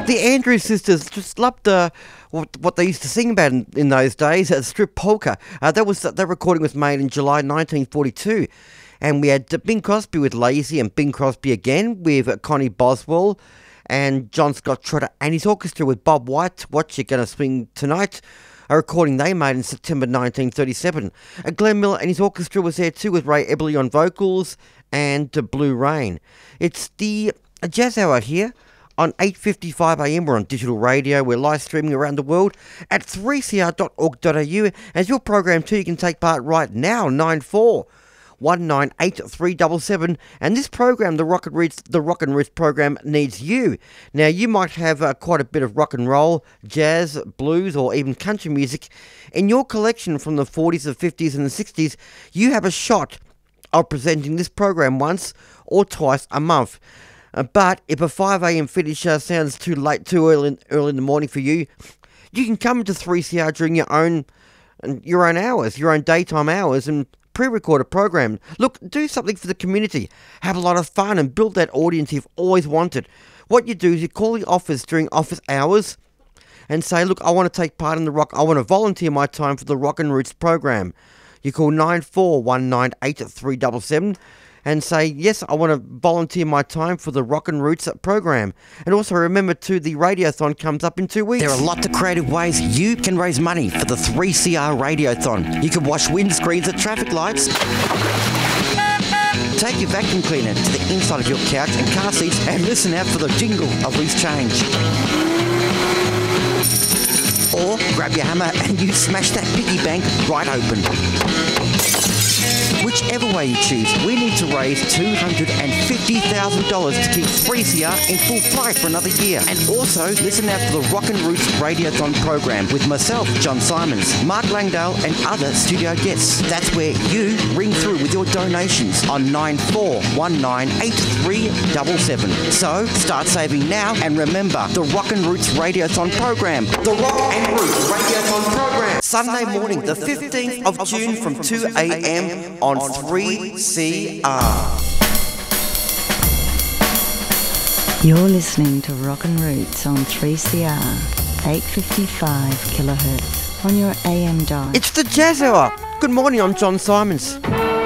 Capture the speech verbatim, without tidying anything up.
The Andrews Sisters just loved uh, what, what they used to sing about in, in those days, uh, strip polka. Uh, that was that recording was made in July nineteen forty-two, and we had uh, Bing Crosby with Lazy and Bing Crosby again with uh, Connie Boswell and John Scott Trotter and his orchestra with Bob White. What You Gonna Swing Tonight? A recording they made in September nineteen thirty-seven. Uh, Glenn Miller and his orchestra was there too with Ray Eberly on vocals and uh, Blue Rain. It's the uh, Jazz Hour here on eight fifty-five a m. We're on digital radio. We're live streaming around the world at three c r dot org dot a u. As your program too, you can take part right now, nine four one nine eight three seven seven. And this program, the Rock and Roots, the Rock and Roots program, needs you. Now, you might have uh, quite a bit of rock and roll, jazz, blues, or even country music in your collection from the forties, the fifties, and the sixties. You have a shot of presenting this program once or twice a month. Uh, but if a five a m finish uh, sounds too late, too early in, early in the morning for you, you can come to three C R during your own your own hours, your own daytime hours, and pre-record a program. Look, do something for the community. Have a lot of fun and build that audience you've always wanted. What you do is you call the office during office hours and say, look, I want to take part in the rock. I want to volunteer my time for the Rock and Roots program. You call nine four one nine eight three seven seven. And say, yes, I want to volunteer my time for the Rock and Roots program. And also remember too, the Radiothon comes up in two weeks. There are lots of creative ways you can raise money for the three C R Radiothon. You can wash windscreens at traffic lights. Take your vacuum cleaner to the inside of your couch and car seats and listen out for the jingle of loose change. Or grab your hammer and you smash that piggy bank right open. Whichever way you choose, we need to raise two hundred fifty thousand dollars to keep three C R in full flight for another year. And also, listen out for the Rock and Roots Radiothon program with myself, John Simons, Mark Langdale and other studio guests. That's where you ring through with your donations on nine four one nine eight three seven seven. So, start saving now and remember the Rock and Roots Radiothon program. The Rock and Roots Radiothon program. Sunday morning, the fifteenth of June from two a m on three C R. You're listening to Rock and Roots on three C R, eight fifty-five kilohertz on your A M dial. It's the Jazz Hour. Good morning, I'm John Simons.